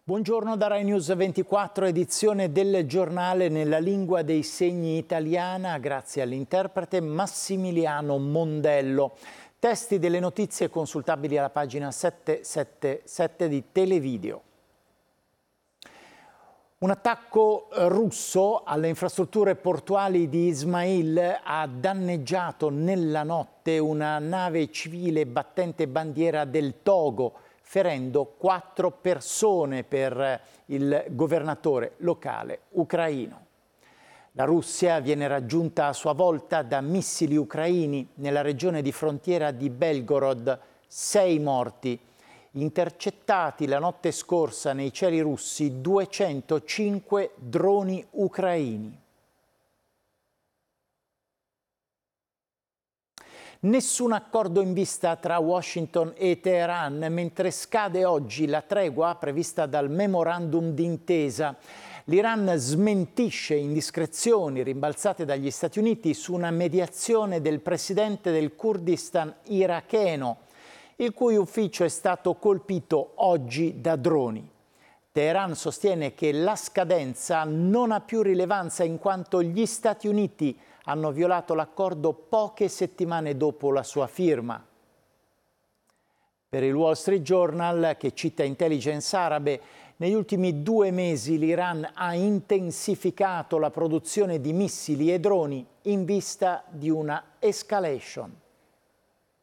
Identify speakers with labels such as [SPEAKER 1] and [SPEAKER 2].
[SPEAKER 1] Buongiorno da Rai News 24, edizione del giornale nella lingua dei segni italiana, grazie all'interprete Massimiliano Mondello. Testi delle notizie consultabili alla pagina 777 di Televideo. Un attacco russo alle infrastrutture portuali di Ismail ha danneggiato nella notte una nave civile battente bandiera del Togo, ferendo 4 persone per il governatore locale ucraino. La Russia viene raggiunta a sua volta da missili ucraini nella regione di frontiera di Belgorod, 6 morti. Intercettati la notte scorsa nei cieli russi 205 droni ucraini. Nessun accordo in vista tra Washington e Teheran, mentre scade oggi la tregua prevista dal memorandum d'intesa. L'Iran smentisce indiscrezioni rimbalzate dagli Stati Uniti su una mediazione del presidente del Kurdistan iracheno, il cui ufficio è stato colpito oggi da droni. Teheran sostiene che la scadenza non ha più rilevanza in quanto gli Stati Uniti hanno violato l'accordo poche settimane dopo la sua firma. Per il Wall Street Journal, che cita intelligence arabe, negli ultimi 2 mesi l'Iran ha intensificato la produzione di missili e droni in vista di una escalation.